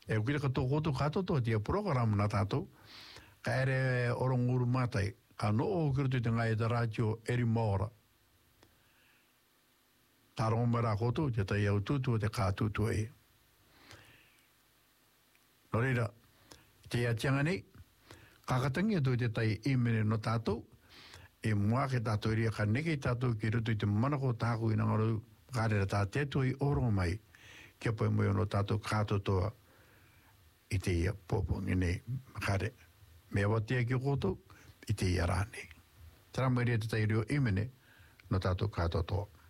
E kira ka tō koto katoto tia program na tātou. Ka ere oronguru mātai. Ka noo kira tui te ngai te rātio eri maora. Tā rongomara koto te tai au tūtua te kātūtua e. Nō reira, te atianga nei, kakatangi atu te tai imene no tātou, e mua ke tātou ria ka nekei tātou ki rutu i te manako tāku i nangaru kārera tā tētua i orongo mai, kia pai moe no tātou kātotoa i te ia pōpongi nei, kare, mea watia ki koto, i te ia rāne. Tara mai rea te tai rio imene no tātou kātotoa.